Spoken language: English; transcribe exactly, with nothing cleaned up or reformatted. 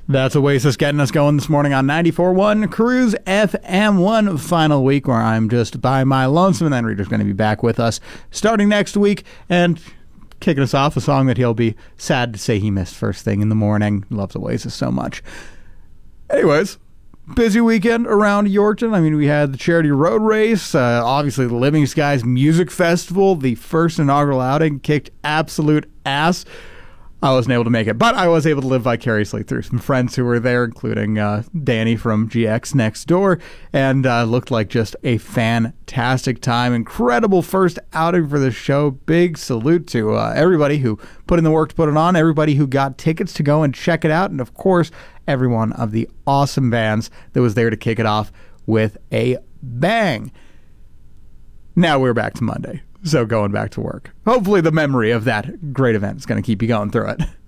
That's Oasis getting us going this morning on ninety-four point one Cruise F M. One final week where I'm just by my lonesome, and then Reader's going to be back with us starting next week and kicking us off a song that he'll be sad to say he missed first thing in the morning. He loves Oasis so much. Anyways, busy weekend around Yorkton. I mean, we had the Charity Road Race, uh, obviously the Living Skies Music Festival. The first inaugural outing kicked absolute ass. I wasn't able to make it, but I was able to live vicariously through some friends who were there, including uh, Danny from G X Next Door, and uh, looked like just a fantastic time. Incredible first outing for the show. Big salute to uh, everybody who put in the work to put it on, everybody who got tickets to go and check it out, and of course, every one of the awesome bands that was there to kick it off with a bang. Now we're back to Monday. So going back to work. Hopefully the memory of that great event is going to keep you going through it.